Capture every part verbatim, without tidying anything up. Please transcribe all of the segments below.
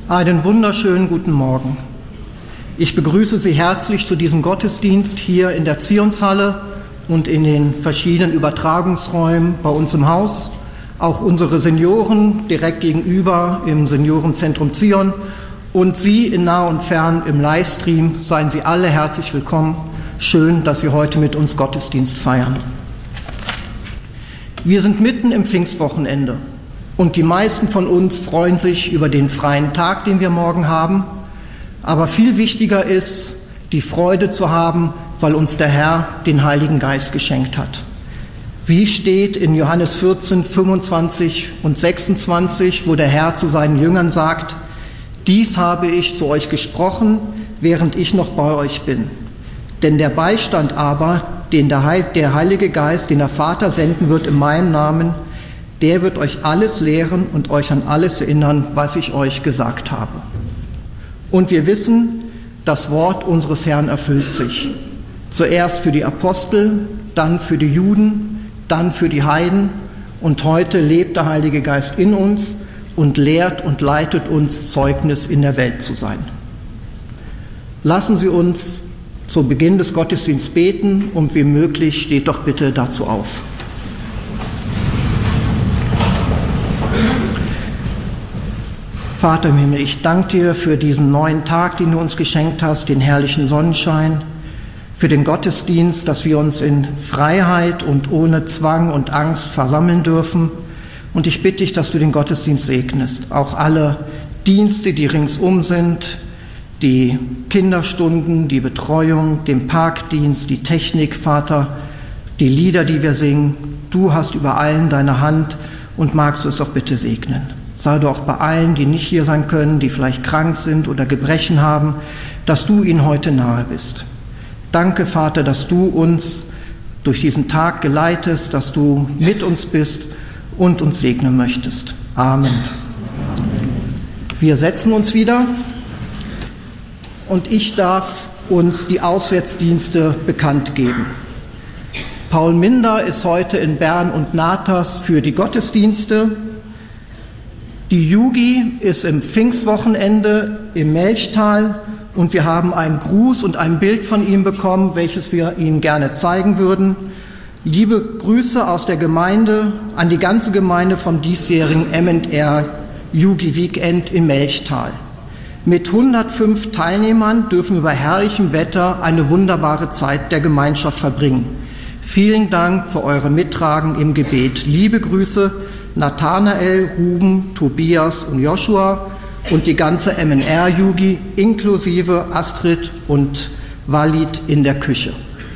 Einen wunderschönen guten Morgen. Ich begrüße Sie herzlich zu diesem Gottesdienst hier in der Zionshalle und in den verschiedenen Übertragungsräumen bei uns im Haus. Auch unsere Senioren direkt gegenüber im Seniorenzentrum Zion und Sie in nah und fern im Livestream. Seien Sie alle herzlich willkommen. Schön, dass Sie heute mit uns Gottesdienst feiern. Wir sind mitten im Pfingstwochenende. Und die meisten von uns freuen sich über den freien Tag, den wir morgen haben. Aber viel wichtiger ist, die Freude zu haben, weil uns der Herr den Heiligen Geist geschenkt hat. Wie steht in Johannes vierzehn, fünfundzwanzig und sechsundzwanzig, wo der Herr zu seinen Jüngern sagt: Dies habe ich zu euch gesprochen, während ich noch bei euch bin. Denn der Beistand aber, den der, Heil, der Heilige Geist, den der Vater senden wird in meinem Namen, der wird euch alles lehren und euch an alles erinnern, was ich euch gesagt habe. Und wir wissen, das Wort unseres Herrn erfüllt sich. Zuerst für die Apostel, dann für die Juden, dann für die Heiden. Und heute lebt der Heilige Geist in uns und lehrt und leitet uns, Zeugnis in der Welt zu sein. Lassen Sie uns zu Beginn des Gottesdienstes beten und wie möglich steht doch bitte dazu auf. Vater im Himmel, ich danke dir für diesen neuen Tag, den du uns geschenkt hast, den herrlichen Sonnenschein, für den Gottesdienst, dass wir uns in Freiheit und ohne Zwang und Angst versammeln dürfen. Und ich bitte dich, dass du den Gottesdienst segnest. Auch alle Dienste, die ringsum sind, die Kinderstunden, die Betreuung, den Parkdienst, die Technik, Vater, die Lieder, die wir singen. Du hast über allen deine Hand und magst du es doch bitte segnen. Sei du auch bei allen, die nicht hier sein können, die vielleicht krank sind oder Gebrechen haben, dass du ihnen heute nahe bist. Danke, Vater, dass du uns durch diesen Tag geleitest, dass du mit uns bist und uns segnen möchtest. Amen. Wir setzen uns wieder und ich darf uns die Auswärtsdienste bekannt geben. Paul Minder ist heute in Bern und Natas für die Gottesdienste. Die Jugi ist im Pfingstwochenende im Melchtal und wir haben einen Gruß und ein Bild von ihm bekommen, welches wir Ihnen gerne zeigen würden. Liebe Grüße aus der Gemeinde an die ganze Gemeinde vom diesjährigen M und R Jugi Weekend im Melchtal. Mit hundertfünf Teilnehmern dürfen wir bei herrlichem Wetter eine wunderbare Zeit der Gemeinschaft verbringen. Vielen Dank für eure Mittragen im Gebet. Liebe Grüße, Nathanael, Ruben, Tobias und Joshua und die ganze M und R-Jugi inklusive Astrid und Walid in der Küche.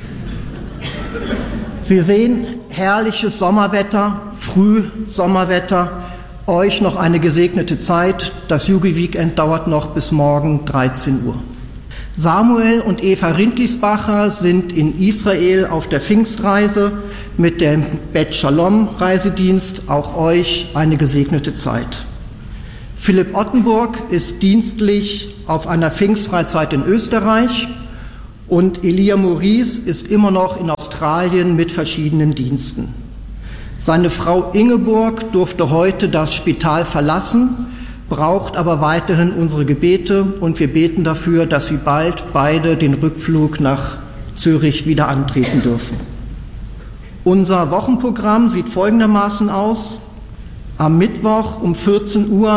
Sie sehen, herrliches Sommerwetter, Frühsommerwetter, euch noch eine gesegnete Zeit. Das Jugi-Weekend dauert noch bis morgen dreizehn Uhr. Samuel und Eva Rindlisbacher sind in Israel auf der Pfingstreise mit dem Bet Shalom Reisedienst. Auch euch eine gesegnete Zeit. Philipp Ottenburg ist dienstlich auf einer Pfingstfreizeit in Österreich und Elia Maurice ist immer noch in Australien mit verschiedenen Diensten. Seine Frau Ingeborg durfte heute das Spital verlassen, braucht aber weiterhin unsere Gebete und wir beten dafür, dass sie bald beide den Rückflug nach Zürich wieder antreten dürfen. Unser Wochenprogramm sieht folgendermaßen aus. Am Mittwoch um vierzehn Uhr